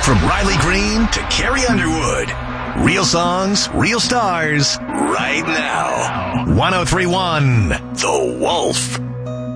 From Riley Green to Carrie Underwood. Real songs, real stars, right now. 103.1 The Wolf.